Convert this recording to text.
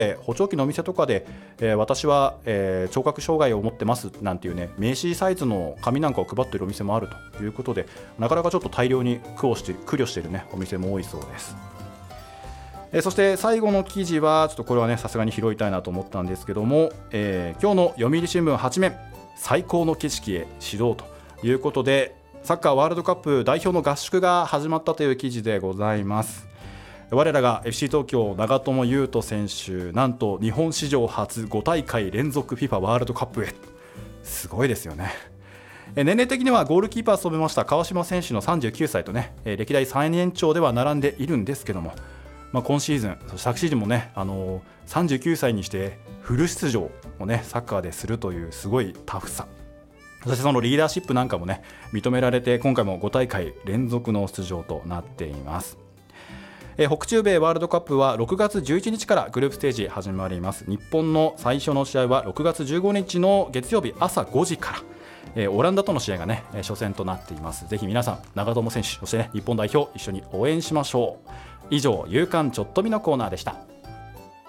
補聴器のお店とかで、私は、聴覚障害を持ってますなんていうね、名刺サイズの紙なんかを配っているお店もあるということで、なかなかちょっと大量に苦慮しているねお店も多いそうです。そして最後の記事はちょっとこれはねさすがに拾いたいなと思ったんですけども、今日の読売新聞8面、最高の景色へ指導ということで、サッカーワールドカップ代表の合宿が始まったという記事でございます。我らが FC 東京長友佑都選手、なんと日本史上初5大会連続 FIFA ワールドカップへ、すごいですよね。年齢的にはゴールキーパーを務めました川島選手の39歳とね、歴代最年長では並んでいるんですけども、今シーズン、昨シーズンもね、39歳にしてフル出場をねサッカーでするというすごいタフさ、そしてそのリーダーシップなんかもね認められて、今回も5大会連続の出場となっています。北中米ワールドカップは6月11日からグループステージ始まります。日本の最初の試合は6月15日の月曜日朝5時から、オランダとの試合がね初戦となっています。ぜひ皆さん長友選手、そして、ね、日本代表一緒に応援しましょう。以上、夕刊ちょっと見のコーナーでした。